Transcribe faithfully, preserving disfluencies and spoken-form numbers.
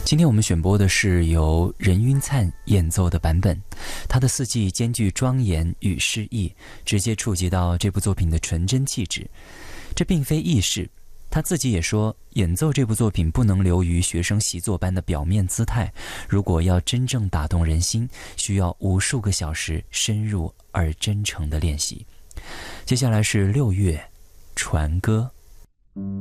今天我们选播的是由任云灿演奏的版本，他的四季兼具庄严与诗意，直接触及到这部作品的纯真气质。这并非易事，他自己也说，演奏这部作品不能流于学生习作般的表面姿态，如果要真正打动人心，需要无数个小时深入而真诚的练习。接下来是六月传歌。